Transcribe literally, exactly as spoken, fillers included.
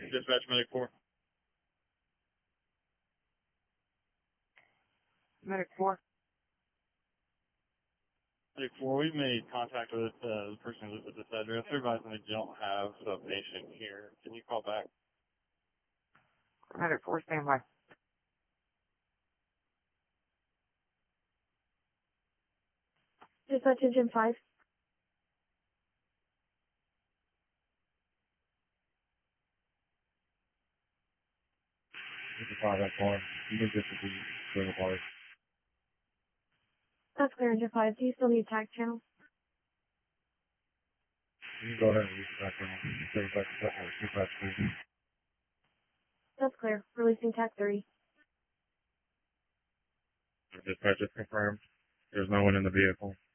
Dispatch Medic four. Medic four. Medic four, we've made contact with uh, the person who lives at this address. They're advising they don't have a patient here. Can you call back? Medic four, stand by. Dispatch engine five. You can call that for You can just be doing the party. That's clear, engine five. Do you still need tag channel? You can go ahead and reach back around. Dispatch, dispatch, please. That's clear. Releasing tag three. Dispatch is confirmed. There's no one in the vehicle.